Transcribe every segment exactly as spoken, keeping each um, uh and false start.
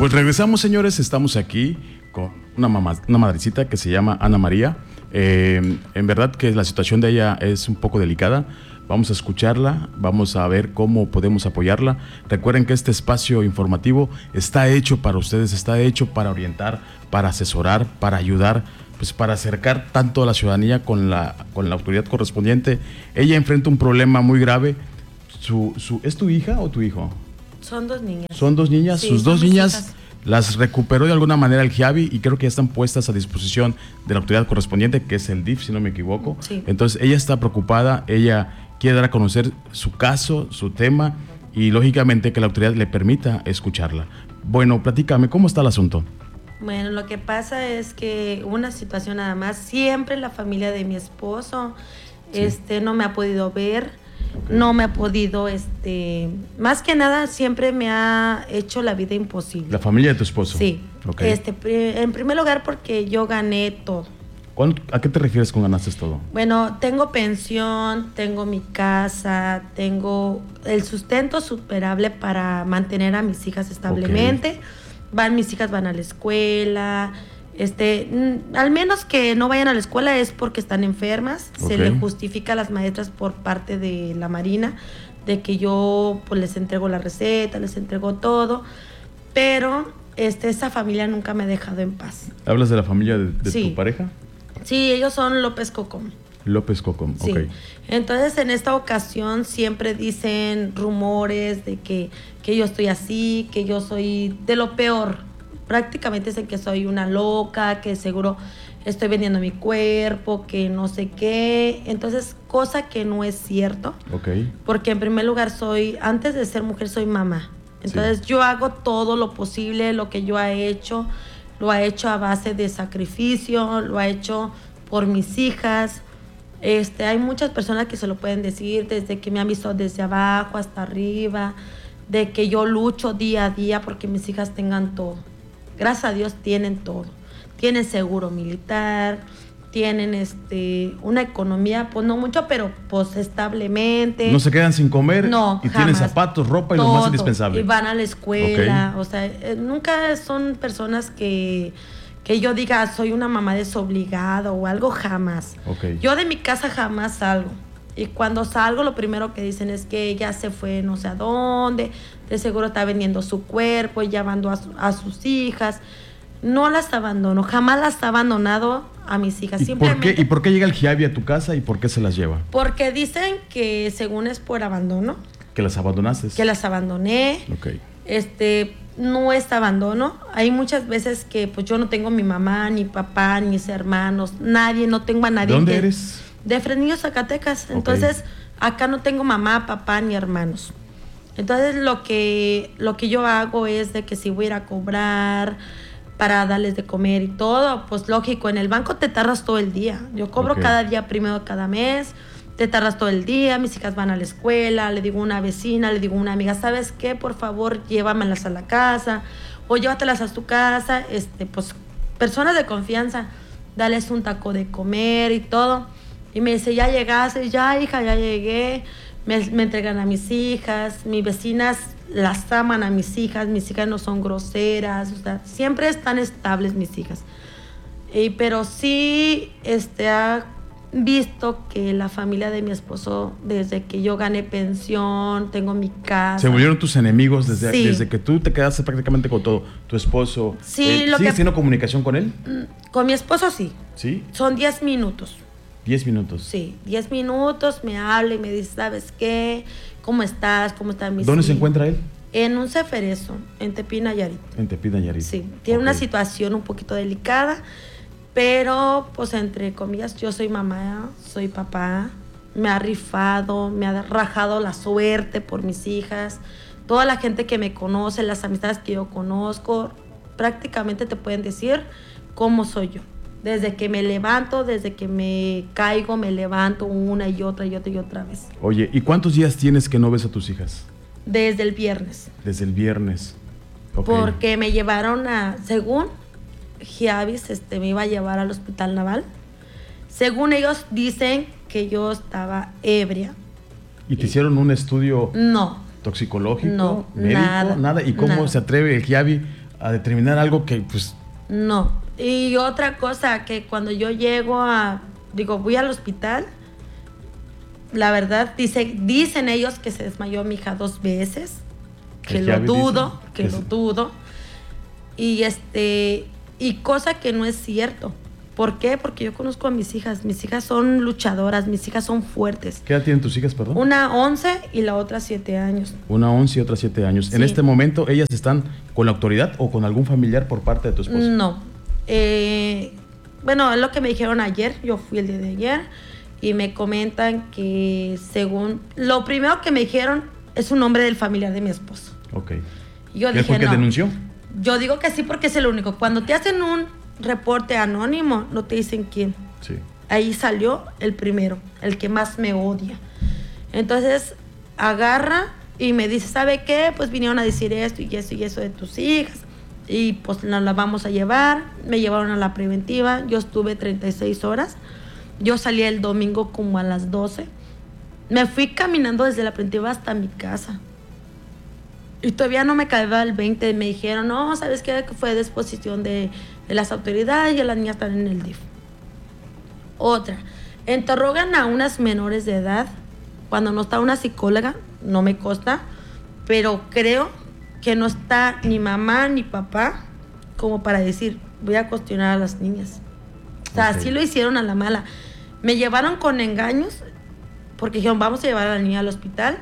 Pues regresamos, señores, estamos aquí con una mamá, una madrecita que se llama Ana María. Eh, en verdad que la situación de ella es un poco delicada. Vamos a escucharla, vamos a ver cómo podemos apoyarla. Recuerden que este espacio informativo está hecho para ustedes, está hecho para orientar, para asesorar, para ayudar, pues para acercar tanto a la ciudadanía con la, con la autoridad correspondiente. Ella enfrenta un problema muy grave. Su, su, ¿Es tu hija o tu hijo? Son dos niñas. Son dos niñas, sí, sus dos niñas hijas. Las recuperó de alguna manera el Giavi y creo que ya están puestas a disposición de la autoridad correspondiente, que es el D I F, si no me equivoco. Sí. Entonces ella está preocupada, ella quiere dar a conocer su caso, su tema y lógicamente que la autoridad le permita escucharla. Bueno, platícame, ¿cómo está el asunto? Bueno, lo que pasa es que una situación nada más, siempre la familia de mi esposo sí. este, no me ha podido ver. Okay. No me ha podido, este, más que nada siempre me ha hecho la vida imposible. ¿La familia de tu esposo? Sí. Okay. Este, en primer lugar porque yo gané todo. ¿A qué te refieres con ganaste todo? Bueno, tengo pensión, tengo mi casa, tengo el sustento superable para mantener a mis hijas establemente. Okay. Van, mis hijas van a la escuela. Este, al menos que no vayan a la escuela es porque están enfermas. Okay. Se le justifica a las maestras por parte de la Marina de que yo pues les entrego la receta, les entrego todo, pero este, esa familia nunca me ha dejado en paz. ¿Hablas de la familia de, de sí. tu pareja? Sí, ellos son López Cocom. López Cocom, sí. ok. Entonces en esta ocasión siempre dicen rumores de que, que yo estoy así, que yo soy de lo peor. Prácticamente dicen que soy una loca, que seguro estoy vendiendo mi cuerpo, que no sé qué. Entonces, cosa que no es cierto. Okay. Porque en primer lugar soy, antes de ser mujer, soy mamá. Entonces, sí. yo hago todo lo posible, lo que yo he hecho, lo ha hecho a base de sacrificio, lo ha hecho por mis hijas. Este, hay muchas personas que se lo pueden decir, desde que me han visto desde abajo hasta arriba, de que yo lucho día a día porque mis hijas tengan todo. Gracias a Dios tienen todo. Tienen seguro militar, tienen este una economía, pues no mucho, pero pues establemente. No se quedan sin comer no, y jamás. Tienen zapatos, ropa y todo, lo más indispensable. Y van a la escuela. Okay. O sea, eh, nunca son personas que, que yo diga soy una mamá desobligada o algo, jamás. Okay. Yo de mi casa jamás salgo. Y cuando salgo, lo primero que dicen es que ella se fue no sé a dónde, de seguro está vendiendo su cuerpo, ella abandonó a, su, a sus hijas. No las abandono, jamás las he abandonado a mis hijas. ¿Y, Simplemente, por qué, ¿Y por qué llega el Giavi a tu casa y por qué se las lleva? Porque dicen que según es por abandono. ¿Que las abandonaste? Que las abandoné. Okay. Este, no es abandono. Hay muchas veces que pues yo no tengo mi mamá, ni papá, ni mis hermanos, nadie, no tengo a nadie. ¿De dónde que, eres? De Fresnillo, Zacatecas. Okay. Entonces, acá no tengo mamá, papá, ni hermanos. Entonces, lo que, lo que yo hago es de que si voy a ir a cobrar para darles de comer y todo, pues lógico, en el banco te tardas todo el día. Yo cobro okay. cada día, primero cada mes, te tardas todo el día, mis hijas van a la escuela, le digo a una vecina, le digo a una amiga, ¿sabes qué? Por favor, llévamelas a la casa o llévatelas a tu casa, este, pues personas de confianza, dales un taco de comer y todo. Y me dice, ya llegaste, ya hija, ya llegué, me, me entregan a mis hijas, mis vecinas las aman a mis hijas, mis hijas no son groseras, o sea, siempre están estables mis hijas. Y, pero sí este, ha visto que la familia de mi esposo, desde que yo gané pensión, tengo mi casa. Se volvieron tus enemigos desde, sí. desde que tú te quedaste prácticamente con todo. Tu esposo. Sí, eh, lo ¿Sigues que, teniendo comunicación con él? Con mi esposo sí. ¿Sí? Son diez minutos. Diez minutos. Sí, diez minutos, me habla y me dice, ¿sabes qué? ¿Cómo estás? ¿Cómo están mis ¿Dónde hijos? se encuentra él? En un ceferezo, en Tepic, Nayarit. En Tepic, Nayarit. Sí, tiene okay. una situación un poquito delicada, pero pues entre comillas, yo soy mamá, soy papá, me ha rifado, me ha rajado la suerte por mis hijas, toda la gente que me conoce, las amistades que yo conozco, prácticamente te pueden decir cómo soy yo. Desde que me levanto, desde que me caigo, me levanto una y otra y otra y otra vez. Oye, ¿y cuántos días tienes que no ves a tus hijas? Desde el viernes. Desde el viernes. Okay. Porque me llevaron a, según Giavis, este, me iba a llevar al hospital naval. Según ellos dicen que yo estaba ebria. ¿Y te y, hicieron un estudio no, toxicológico, no, médico, nada, nada? ¿Y cómo nada. se atreve el Giavi a determinar algo que pues... No. Y otra cosa, que cuando yo llego a, digo, voy al hospital, la verdad, dice, dicen ellos que se desmayó mi hija dos veces, que lo dudo, que lo dudo. Y este, y cosa que no es cierto. ¿Por qué? Porque yo conozco a mis hijas. Mis hijas son luchadoras, mis hijas son fuertes. ¿Qué edad tienen tus hijas, perdón? Una once y la otra siete años. Una once y otra siete años. Sí. En este momento, ¿ellas están con la autoridad o con algún familiar por parte de tu esposo? No. Eh, bueno, es lo que me dijeron ayer. Yo fui el día de ayer y me comentan que según... Lo primero que me dijeron es un nombre del familiar de mi esposo. Ok. Yo ¿Qué dije, fue que no. denunció? Yo digo que sí porque es el único. Cuando te hacen un reporte anónimo, no te dicen quién. Sí. Ahí salió el primero, el que más me odia. Entonces, agarra y me dice, ¿sabe qué? Pues vinieron a decir esto y eso y eso de tus hijas. Y pues nos la vamos a llevar. Me llevaron a la preventiva. Yo estuve treinta y seis horas. Yo salí el domingo como a las doce. Me fui caminando desde la preventiva hasta mi casa. Y todavía no me caía el veinte. Me dijeron, no, ¿sabes qué? Que fue disposición de, de las autoridades y las niñas están en el D I F. Otra, interrogan a unas menores de edad cuando no está una psicóloga, no me consta, pero creo que no está ni mamá ni papá como para decir, voy a cuestionar a las niñas. O sea, okay. Así lo hicieron a la mala. Me llevaron con engaños porque dijeron, vamos a llevar a la niña al hospital.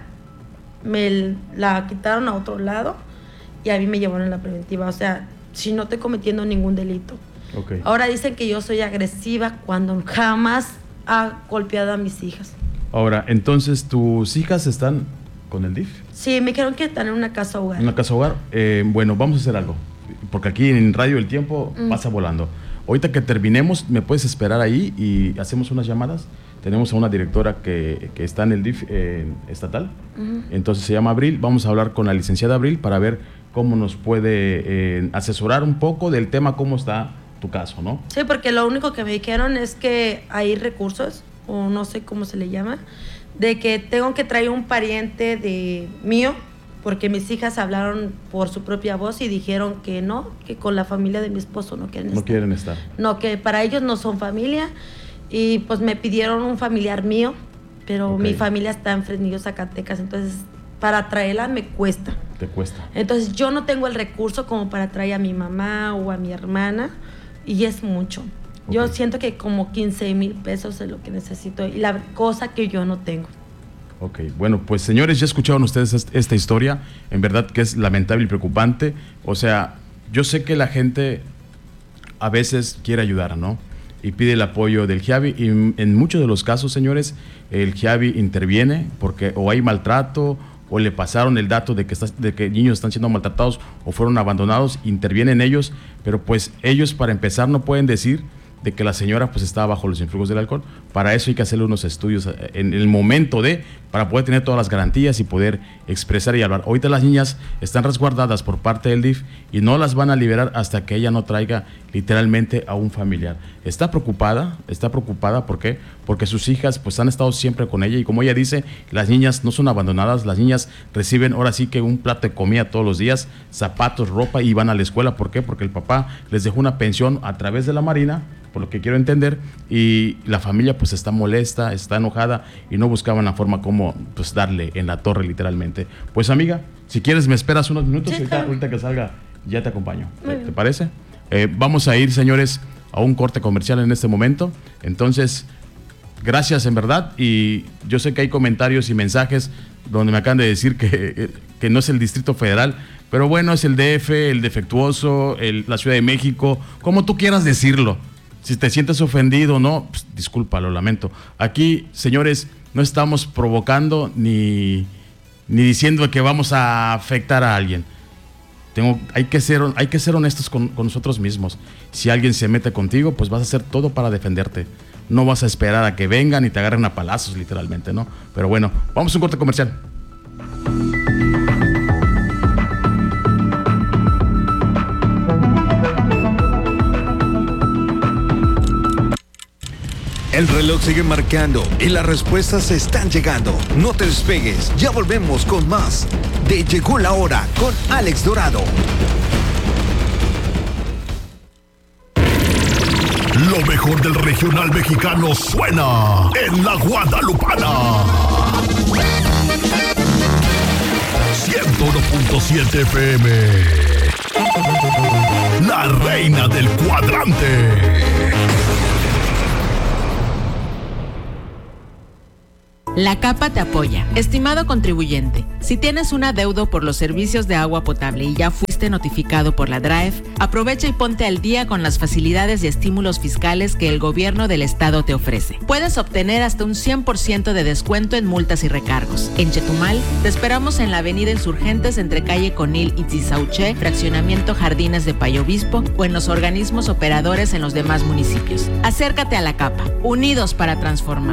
Me la quitaron a otro lado y a mí me llevaron a la preventiva. O sea, si no estoy cometiendo ningún delito. Okay. Ahora dicen que yo soy agresiva cuando jamás ha golpeado a mis hijas. Ahora, entonces, ¿tus hijas están con el D I F? Sí, me dijeron que están en una casa hogar. ¿Una casa hogar? Eh, bueno, vamos a hacer algo. Porque aquí en Radio El Tiempo mm. pasa volando. Ahorita que terminemos, ¿me puedes esperar ahí y hacemos unas llamadas? Tenemos a una directora que, que está en el D I F eh, estatal, uh-huh. Entonces se llama Abril. Vamos a hablar con la licenciada Abril para ver cómo nos puede eh, asesorar un poco del tema, cómo está tu caso, ¿no? Sí, porque lo único que me dijeron es que hay recursos, o no sé cómo se le llama, de que tengo que traer un pariente de mío, porque mis hijas hablaron por su propia voz y dijeron que no, que con la familia de mi esposo no quieren no estar. No quieren estar. No, que para ellos no son familia. Y pues me pidieron un familiar mío, pero okay. Mi familia está en Fresnillo, Zacatecas, entonces para traerla me cuesta. Te cuesta. Entonces yo no tengo el recurso como para traer a mi mamá o a mi hermana, y es mucho. Okay. Yo siento que como quince mil pesos es lo que necesito, y la cosa que yo no tengo. Ok, bueno, pues señores, ya escucharon ustedes esta historia, en verdad que es lamentable y preocupante. O sea, yo sé que la gente a veces quiere ayudar, ¿no? Y pide el apoyo del GIAVI, y en muchos de los casos, señores, el GIAVI interviene porque o hay maltrato o le pasaron el dato de que, está, de que niños están siendo maltratados o fueron abandonados, intervienen ellos, pero pues ellos para empezar no pueden decir de que la señora pues estaba bajo los influjos del alcohol. Para eso hay que hacerle unos estudios en el momento de, para poder tener todas las garantías y poder expresar y hablar. Ahorita las niñas están resguardadas por parte del D I F y no las van a liberar hasta que ella no traiga literalmente a un familiar. Está preocupada, está preocupada, ¿por qué? Porque sus hijas pues han estado siempre con ella, y como ella dice, las niñas no son abandonadas, las niñas reciben ahora sí que un plato de comida todos los días, zapatos, ropa, y van a la escuela. ¿Por qué? Porque el papá les dejó una pensión a través de la Marina, por lo que quiero entender, y la familia pues está molesta, está enojada y no buscaban la forma como pues darle en la torre literalmente. Pues amiga, si quieres me esperas unos minutos, sí, ahorita, ahorita que salga ya te acompaño. ¿Te, ¿Te parece? Eh, vamos a ir, señores, a un corte comercial en este momento. Entonces, gracias en verdad, y yo sé que hay comentarios y mensajes donde me acaban de decir que, que no es el Distrito Federal, pero bueno, es el D F, el defectuoso, el, la Ciudad de México, como tú quieras decirlo. Si te sientes ofendido, no, pues, disculpa, lo lamento. Aquí, señores, no estamos provocando ni, ni diciendo que vamos a afectar a alguien. Tengo, hay, que ser, hay que ser honestos con, con nosotros mismos. Si alguien se mete contigo, pues vas a hacer todo para defenderte. No vas a esperar a que vengan y te agarren a palazos, literalmente, ¿no? Pero bueno, vamos a un corte comercial. El reloj sigue marcando y las respuestas están llegando. No te despegues, ya volvemos con más de Llegó la Hora con Alex Dorado. Lo mejor del regional mexicano suena en La Guadalupana. ciento uno punto siete F M. La reina del cuadrante. La Capa te apoya. Estimado contribuyente, si tienes un adeudo por los servicios de agua potable y ya fuiste notificado por la D R A E F, aprovecha y ponte al día con las facilidades y estímulos fiscales que el gobierno del estado te ofrece. Puedes obtener hasta un cien por ciento de descuento en multas y recargos. En Chetumal, te esperamos en la avenida Insurgentes entre calle Conil y Tizauché, fraccionamiento Jardines de Payo Obispo, o en los organismos operadores en los demás municipios. Acércate a La Capa, unidos para transformar.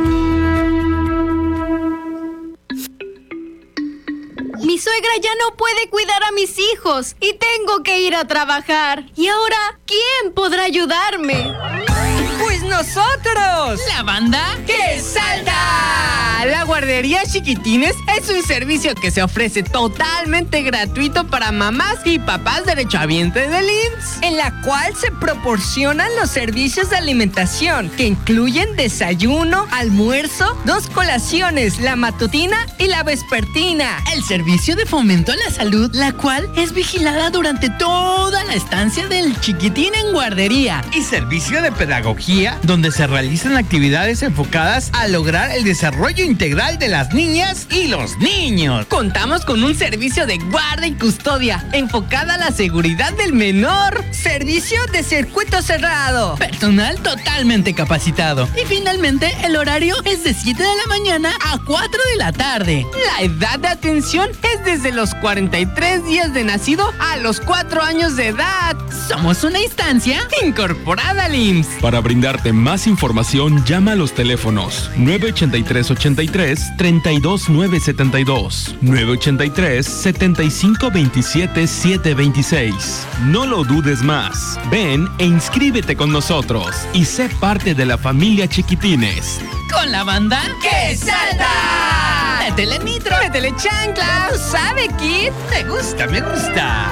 Mi suegra ya no puede cuidar a mis hijos y tengo que ir a trabajar. ¿Y ahora quién podrá ayudarme? ¡Pues nosotros! ¿La banda? ¡Que salta! La guardería Chiquitines es un servicio que se ofrece totalmente gratuito para mamás y papás derechohabientes del I M S S, en la cual se proporcionan los servicios de alimentación que incluyen desayuno, almuerzo, dos colaciones, la matutina y la vespertina. El servicio de fomento a la salud, la cual es vigilada durante toda la estancia del chiquitín en guardería. Y servicio de pedagogía, donde se realizan actividades enfocadas a lograr el desarrollo integral de las niñas y los niños. Contamos con un servicio de guarda y custodia enfocada a la seguridad del menor. Servicio de circuito cerrado. Personal totalmente capacitado. Y finalmente, el horario es de siete de la mañana a cuatro de la tarde. La edad de atención es desde los cuarenta y tres días de nacido a los cuatro años de edad. Somos una instancia incorporada al I M S S. Para brindarte más información, llama a los teléfonos nueve ochenta y tres ochenta y tres, treinta y dos nueve setenta y dos, nueve ochenta y tres setenta y cinco veintisiete setecientos veintiséis. No lo dudes más. Ven e inscríbete con nosotros y sé parte de la familia Chiquitines. Con la banda ¡Que salta! ¡Métele nitro! ¡Métele chancla! ¿Sabe, Kid? Me gusta, me gusta.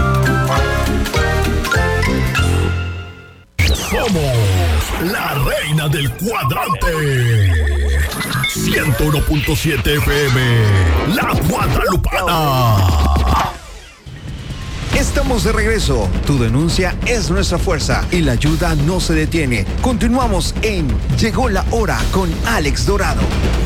Somos la reina del cuadrante. ciento uno punto siete F M. La Guadalupana. Estamos de regreso. Tu denuncia es nuestra fuerza y la ayuda no se detiene. Continuamos en Llegó la Hora con Alex Dorado.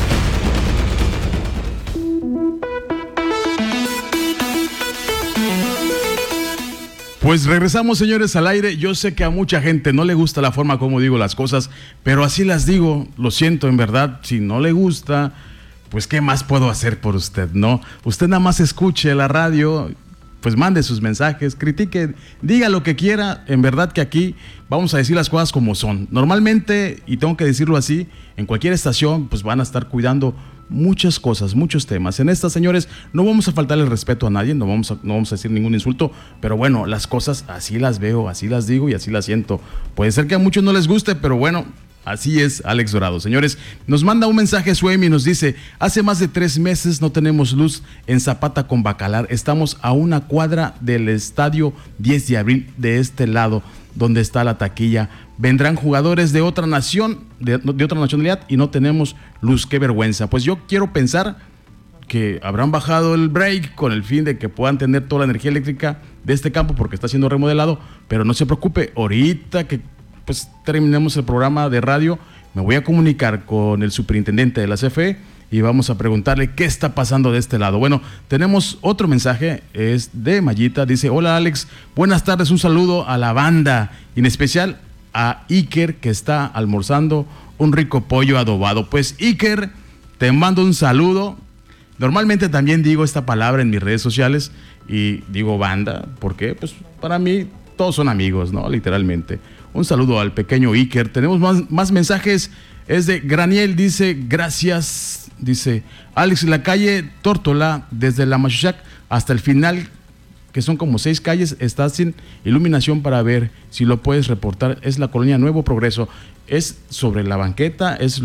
Pues regresamos, señores, al aire. Yo sé que a mucha gente no le gusta la forma como digo las cosas, pero así las digo. Lo siento, en verdad. Si no le gusta, pues ¿qué más puedo hacer por usted, no? Usted nada más escuche la radio, pues mande sus mensajes, critique, diga lo que quiera. En verdad que aquí vamos a decir las cosas como son. Normalmente, y tengo que decirlo así, en cualquier estación pues van a estar cuidando muchas cosas, muchos temas. En esta, señores, no vamos a faltarle el respeto a nadie, no vamos a, no vamos a decir ningún insulto, pero bueno, las cosas así las veo, así las digo y así las siento. Puede ser que a muchos no les guste, pero bueno, así es Alex Dorado. Señores, nos manda un mensaje Suemi y nos dice: hace más de tres meses no tenemos luz en Zapata con Bacalar. Estamos a una cuadra del estadio diez de abril de este lado, donde está la taquilla. Vendrán jugadores de otra nación, de, de otra nacionalidad, y no tenemos luz. Qué vergüenza. Pues yo quiero pensar que habrán bajado el break con el fin de que puedan tener toda la energía eléctrica de este campo, porque está siendo remodelado. Pero no se preocupe, ahorita que pues terminemos el programa de radio, me voy a comunicar con el superintendente de la C F E y vamos a preguntarle qué está pasando de este lado. Bueno, tenemos otro mensaje, es de Mayita, dice: hola Alex, buenas tardes, un saludo a la banda, y en especial a Iker, que está almorzando un rico pollo adobado. Pues Iker, te mando un saludo. Normalmente también digo esta palabra en mis redes sociales y digo banda, porque pues para mí todos son amigos, ¿no? Literalmente. Un saludo al pequeño Iker. Tenemos más, más mensajes. Es de Graniel, dice: gracias. Dice: Alex, la calle Tórtola, desde la Machuchac hasta el final, que son como seis calles, está sin iluminación para ver. Si lo puedes reportar, es la colonia Nuevo Progreso. Es sobre la banqueta, es luz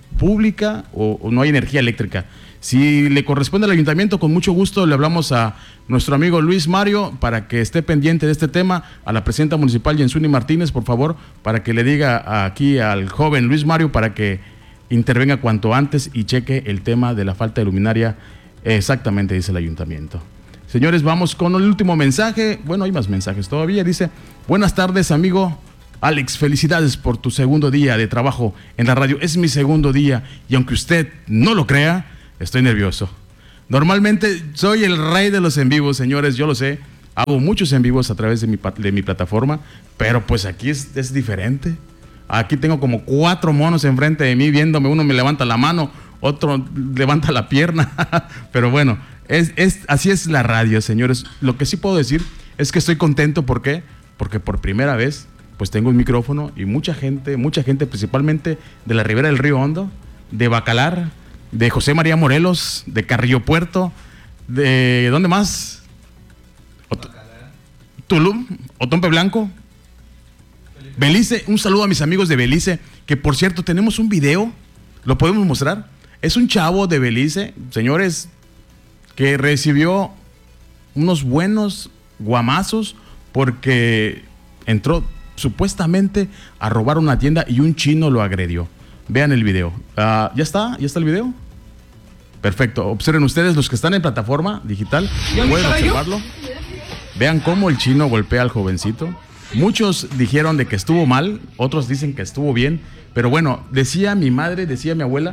pública o, o no hay energía eléctrica. Si le corresponde al ayuntamiento, con mucho gusto le hablamos a nuestro amigo Luis Mario para que esté pendiente de este tema, a la presidenta municipal Yensuni Martínez, por favor, para que le diga aquí al joven Luis Mario para que intervenga cuanto antes y cheque el tema de la falta de luminaria. Exactamente, dice el ayuntamiento. Señores, vamos con el último mensaje. Bueno, hay más mensajes todavía. Dice: buenas tardes, amigo Alex, felicidades por tu segundo día de trabajo en la radio. Es mi segundo día y aunque usted no lo crea, estoy nervioso. Normalmente soy el rey de los en vivos, señores, yo lo sé. Hago muchos en vivos a través de mi, de mi plataforma, pero pues aquí es, es diferente. Aquí tengo como cuatro monos enfrente de mí viéndome. Uno me levanta la mano, otro levanta la pierna. Pero bueno, es, es, así es la radio, señores. Lo que sí puedo decir es que estoy contento. ¿Por qué? Porque por primera vez pues tengo un micrófono y mucha gente, mucha gente principalmente de la Ribera del Río Hondo, de Bacalar, de José María Morelos, de Carrillo Puerto, de ¿dónde más? Ot- Tulum, Otompe Blanco, Belice. Un saludo a mis amigos de Belice, que por cierto tenemos un video, lo podemos mostrar. Es un chavo de Belice, señores, que recibió unos buenos guamazos porque entró supuestamente a robar una tienda y un chino lo agredió. Vean el video. Uh, ¿Ya está? ¿Ya está el video? Perfecto. Observen ustedes, los que están en plataforma digital, pueden observarlo. Vean cómo el chino golpea al jovencito. Muchos dijeron de que estuvo mal, otros dicen que estuvo bien, pero bueno, decía mi madre, decía mi abuela.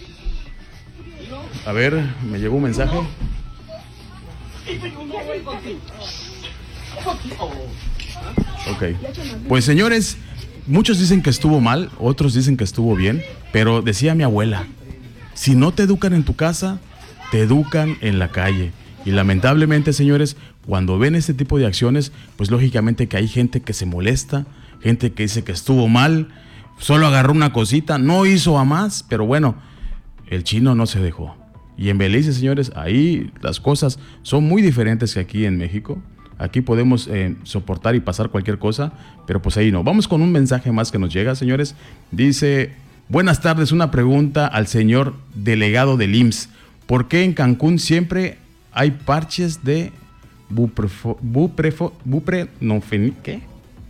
A ver, me llegó un mensaje. Ok, pues señores, muchos dicen que estuvo mal, otros dicen que estuvo bien, pero decía mi abuela, si no te educan en tu casa, te educan en la calle. Y lamentablemente, señores, cuando ven este tipo de acciones, pues lógicamente que hay gente que se molesta, gente que dice que estuvo mal, solo agarró una cosita, no hizo a más, pero bueno, el chino no se dejó. Y en Belice, señores, ahí las cosas son muy diferentes que aquí en México. Aquí podemos eh, soportar y pasar cualquier cosa, pero pues ahí no. Vamos con un mensaje más que nos llega, señores. Dice: buenas tardes, una pregunta al señor delegado del I M S S. ¿Por qué en Cancún siempre hay parches de buprefo, buprefo, buprenofina? ¿Qué?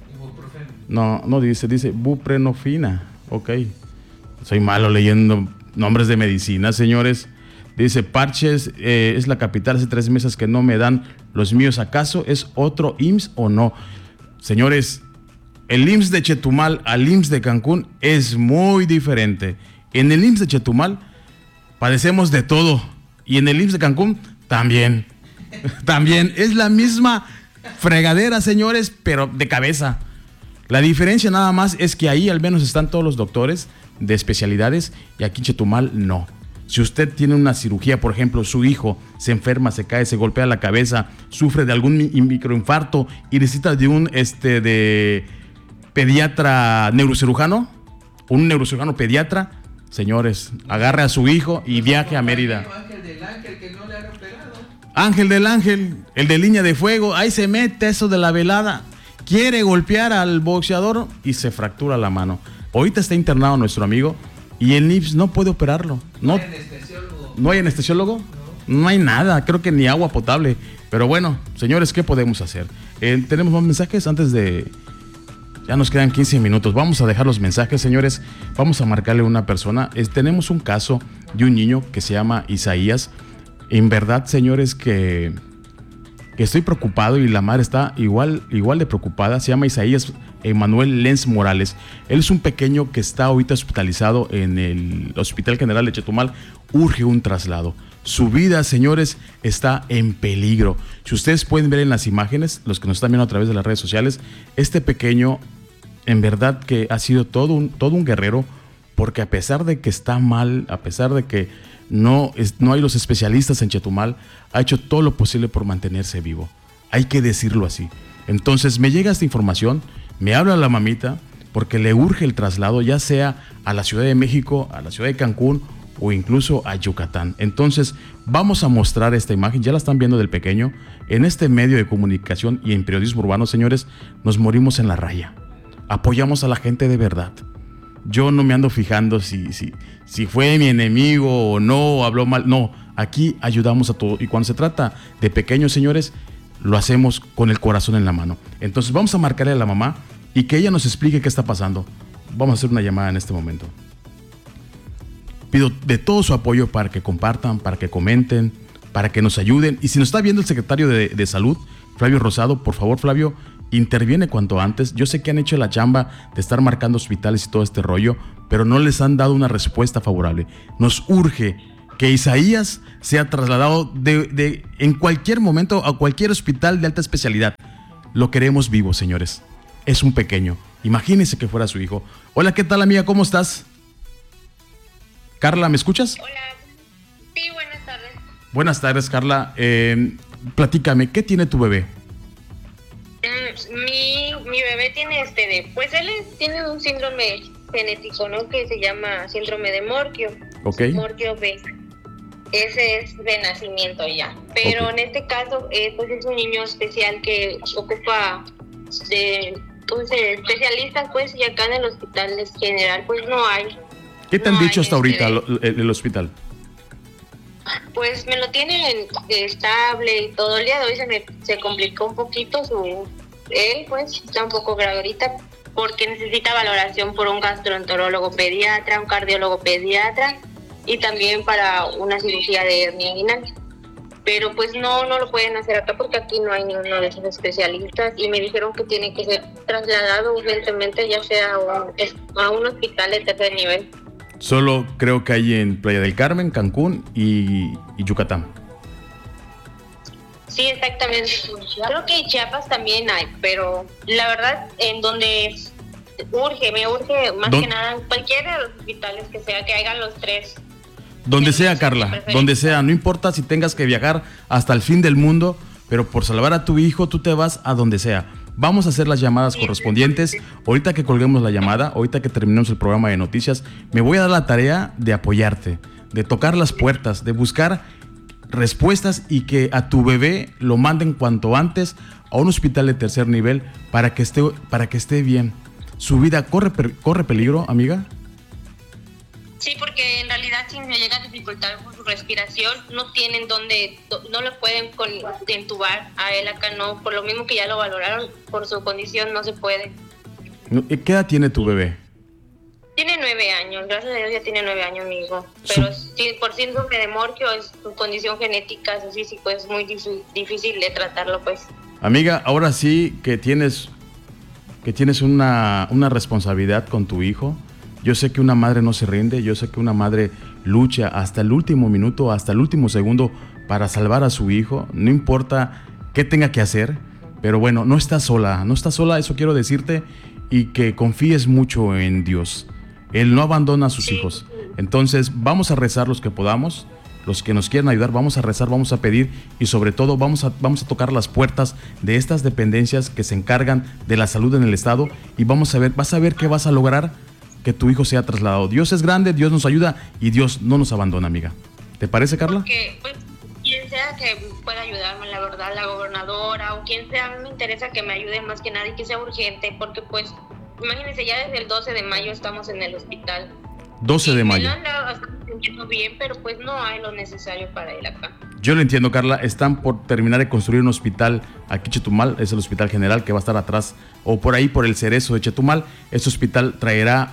No, no dice, dice buprenofina. Ok. Soy malo leyendo nombres de medicina, señores. Dice: parches, eh, es la capital, hace tres meses que no me dan los míos. ¿Acaso es otro I M S S o no? Señores, el I M S S de Chetumal al I M S S de Cancún es muy diferente. En el I M S S de Chetumal padecemos de todo. Y en el I M S S de Cancún también. También es la misma fregadera, señores, pero de cabeza. La diferencia nada más es que ahí al menos están todos los doctores de especialidades y aquí en Chetumal no. Si usted tiene una cirugía, por ejemplo, su hijo se enferma, se cae, se golpea la cabeza, sufre de algún microinfarto y necesita de un este de pediatra neurocirujano, un neurocirujano pediatra, señores, agarre a su hijo y viaje a Mérida. Ángel del Ángel que no le han operado. Ángel del Ángel, el de línea de fuego, ahí se mete eso de la velada, quiere golpear al boxeador y se fractura la mano. Ahorita está internado nuestro amigo. Y el I M S S no puede operarlo. No, ¿No hay anestesiólogo? ¿No hay anestesiólogo? No. No hay nada, creo que ni agua potable. Pero bueno, señores, ¿qué podemos hacer? Eh, ¿Tenemos más mensajes antes de...? Ya nos quedan quince minutos. Vamos a dejar los mensajes, señores. Vamos a marcarle a una persona. Eh, tenemos un caso de un niño que se llama Isaías. En verdad, señores, que, que estoy preocupado y la madre está igual, igual de preocupada. Se llama Isaías Emanuel Lenz Morales. Él es un pequeño que está ahorita hospitalizado en el Hospital General de Chetumal. Urge un traslado. Su vida, señores, está en peligro. Si ustedes pueden ver en las imágenes, los que nos están viendo a través de las redes sociales, este pequeño, en verdad que ha sido todo un, todo un guerrero, porque a pesar de que está mal, a pesar de que no, es, no hay los especialistas en Chetumal, ha hecho todo lo posible por mantenerse vivo. Hay que decirlo así. Entonces me llega esta información, me habla la mamita porque le urge el traslado, ya sea a la Ciudad de México, a la Ciudad de Cancún o incluso a Yucatán. Entonces vamos a mostrar esta imagen, ya la están viendo del pequeño. En este medio de comunicación y en periodismo urbano, señores, nos morimos en la raya. Apoyamos a la gente de verdad. Yo no me ando fijando si, si, si fue mi enemigo o no, o habló mal. No, aquí ayudamos a todos. Y cuando se trata de pequeños, señores, lo hacemos con el corazón en la mano. Entonces vamos a marcarle a la mamá y que ella nos explique qué está pasando. Vamos a hacer una llamada en este momento. Pido de todo su apoyo para que compartan, para que comenten, para que nos ayuden. Y si nos está viendo el secretario de, de Salud, Flavio Rosado, por favor, Flavio, interviene cuanto antes. Yo sé que han hecho la chamba de estar marcando hospitales y todo este rollo, pero no les han dado una respuesta favorable. Nos urge que Isaías sea trasladado de, de, en cualquier momento a cualquier hospital de alta especialidad. Lo queremos vivo, señores. Es un pequeño. Imagínense que fuera su hijo. Hola, ¿qué tal, amiga? ¿Cómo estás? Carla, ¿me escuchas? Hola. Sí, buenas tardes. Buenas tardes, Carla. Eh, platícame, ¿qué tiene tu bebé? Mi, mi bebé tiene este de, pues él es, tiene un síndrome genético, ¿no? Que se llama síndrome de Morquio. Ok. Morquio B. Ese es de nacimiento ya. Pero okay. En este caso, eh, pues es un niño especial que ocupa de pues, especialistas, pues, y acá en el hospital general, pues no hay. ¿Qué te han no dicho hasta ahorita el, el, el hospital? Pues me lo tienen estable y todo. El día de hoy se me se complicó un poquito su él, pues está un poco grave ahorita porque necesita valoración por un gastroenterólogo pediatra, un cardiólogo pediatra y también para una cirugía de hernia inguinal. Pero pues no no lo pueden hacer acá porque aquí no hay ninguno de esos especialistas y me dijeron que tiene que ser trasladado urgentemente ya sea a un, a un hospital de tercer nivel. Solo creo que hay en Playa del Carmen, Cancún y, y Yucatán. Sí, exactamente. Creo que en Chiapas también hay, pero la verdad en donde urge, me urge más Don, que nada en cualquiera de los hospitales que sea, que hagan los tres. Donde sea, Carla, donde sea, no importa si tengas que viajar hasta el fin del mundo, pero por salvar a tu hijo tú te vas a donde sea. Vamos a hacer las llamadas correspondientes. Ahorita que colguemos la llamada, ahorita que terminemos el programa de noticias, me voy a dar la tarea de apoyarte, de tocar las puertas, de buscar respuestas y que a tu bebé lo manden cuanto antes a un hospital de tercer nivel para que esté, para que esté bien. ¿Su vida corre, corre peligro, amiga? Sí, porque en realidad si me llega a dificultar con su respiración, no tienen donde, no lo pueden con, entubar a él acá, no, por lo mismo que ya lo valoraron, por su condición no se puede. ¿Qué edad tiene tu bebé? Tiene nueve años, gracias a Dios ya tiene nueve años mi hijo, pero su... sí, por síndrome de Morquio, es su condición genética, su físico es muy difícil, difícil de tratarlo, pues. Amiga, ahora sí que tienes, que tienes una, una responsabilidad con tu hijo. Yo sé que una madre no se rinde, yo sé que una madre lucha hasta el último minuto, hasta el último segundo para salvar a su hijo, no importa qué tenga que hacer, pero bueno, no estás sola, no estás sola, eso quiero decirte, y que confíes mucho en Dios. Él no abandona a sus sí. hijos. Entonces vamos a rezar los que podamos, los que nos quieran ayudar, vamos a rezar, vamos a pedir y sobre todo vamos a, vamos a tocar las puertas de estas dependencias que se encargan de la salud en el estado y vamos a ver, vas a ver qué vas a lograr que tu hijo sea trasladado. Dios es grande, Dios nos ayuda y Dios no nos abandona, amiga. ¿Te parece, Carla? Porque, pues, quien sea que pueda ayudarme, la verdad, la gobernadora o quien sea, a mí me interesa que me ayude más que nada y que sea urgente, porque pues, imagínense, ya desde el doce de mayo estamos en el hospital. doce de mayo. Me lo han dado, estamos sintiendo bien, pero pues no hay lo necesario para él acá. Yo lo entiendo, Carla. Están por terminar de construir un hospital aquí en Chetumal, es el hospital general que va a estar atrás o por ahí por el Cerezo de Chetumal. Este hospital traerá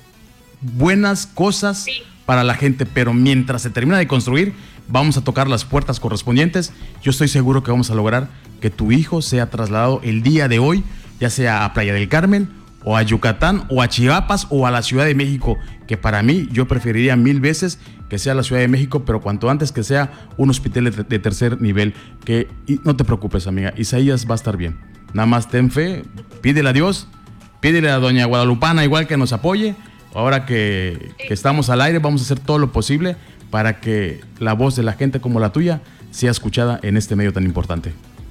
buenas cosas sí. para la gente, pero mientras se termina de construir, vamos a tocar las puertas correspondientes. Yo estoy seguro que vamos a lograr que tu hijo sea trasladado el día de hoy, ya sea a Playa del Carmen o a Yucatán o a Chiapas o a la Ciudad de México, que para mí yo preferiría mil veces que sea la Ciudad de México, pero cuanto antes que sea un hospital de, de tercer nivel. Que y no te preocupes, amiga, Isaías va a estar bien. Nada más ten fe, pídele a Dios, pídele a doña Guadalupana igual que nos apoye. Ahora que, que estamos al aire, vamos a hacer todo lo posible para que la voz de la gente como la tuya sea escuchada en este medio tan importante.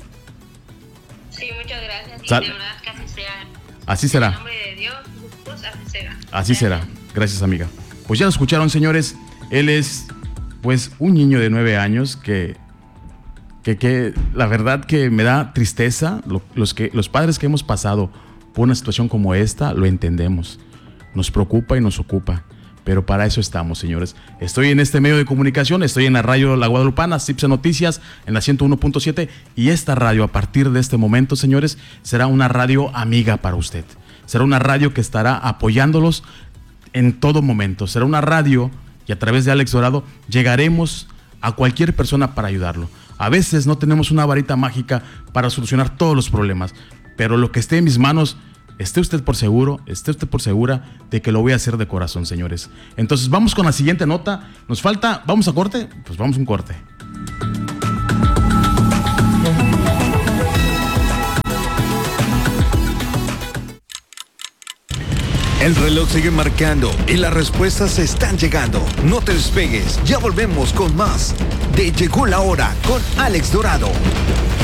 Sí, muchas gracias. Y Sal- de verdad que así sea. Así será. En nombre de Dios, Jesús, así será. Así será. Gracias, amiga. Pues ya lo escucharon, señores. Él es, pues, un niño de nueve años que, que, que la verdad que me da tristeza. Lo, los, que, los padres que hemos pasado por una situación como esta, lo entendemos. nos preocupa y nos ocupa. Pero para eso estamos, señores. Estoy en este medio de comunicación, estoy en la radio La Guadalupana, Cipse Noticias, en la ciento uno punto siete. Y esta radio, a partir de este momento, señores, será una radio amiga para usted. Será una radio que estará apoyándolos en todo momento. Será una radio y a través de Alex Dorado llegaremos a cualquier persona para ayudarlo. A veces no tenemos una varita mágica para solucionar todos los problemas, pero lo que esté en mis manos, esté usted por seguro, esté usted por segura de que lo voy a hacer de corazón, señores. Entonces vamos con la siguiente nota. Nos falta, ¿vamos a corte? Pues vamos a un corte. El reloj sigue marcando y las respuestas están llegando. No te despegues, ya volvemos con más de Llegó la Hora con Alex Dorado.